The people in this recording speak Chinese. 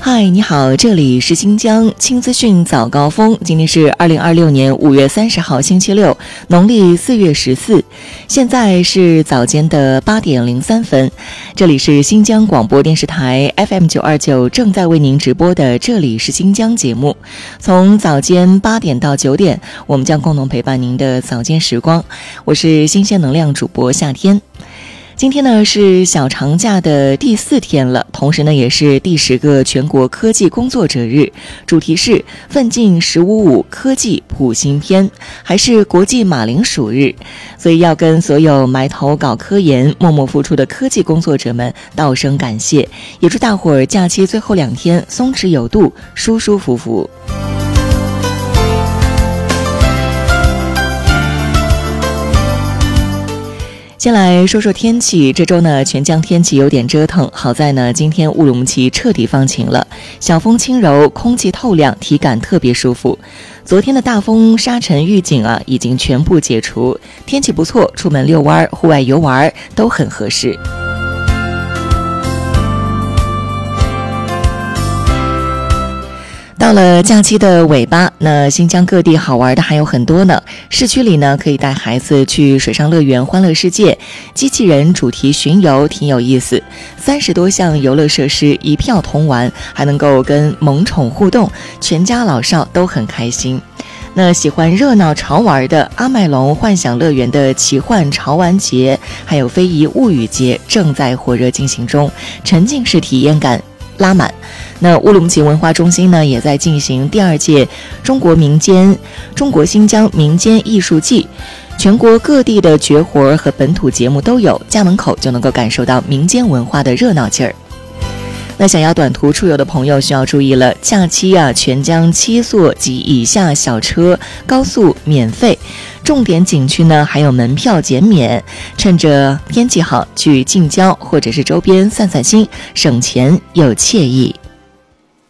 嗨，你好，这里是新疆轻资讯早高峰。今天是2026年5月30号星期六，农历4月14，现在是早间的8点03分。这里是新疆广播电视台 FM929 正在为您直播的这里是新疆节目。从早间8点到9点，我们将共同陪伴您的早间时光。我是新鲜能量主播夏天。今天呢是小长假的第4天了，同时呢也是第10个全国科技工作者日，主题是奋进1055科技普新篇，还是国际马铃薯日，所以要跟所有埋头搞科研、默默付出的科技工作者们道声感谢，也祝大伙儿假期最后2天松弛有度，舒舒服服。先来说说天气，这周呢全疆天气有点折腾，好在呢今天乌鲁木齐彻底放晴了，小风轻柔，空气透亮，体感特别舒服。昨天的大风沙尘预警已经全部解除，天气不错，出门遛弯、户外游玩都很合适。到了假期的尾巴，那新疆各地好玩的还有很多呢。市区里呢，可以带孩子去水上乐园欢乐世界，机器人主题巡游挺有意思，30多项游乐设施一票通玩，还能够跟萌宠互动，全家老少都很开心。那喜欢热闹潮玩的阿麦隆幻想乐园的奇幻潮玩节，还有非遗物语节正在火热进行中，沉浸式体验感拉满。那乌鲁木齐文化中心呢，也在进行第2届中国新疆民间艺术季，全国各地的绝活和本土节目都有，家门口就能够感受到民间文化的热闹劲儿。那想要短途出游的朋友需要注意了，假期全疆7座及以下小车高速免费，重点景区呢还有门票减免，趁着天气好去近郊或者是周边散散心，省钱又惬意。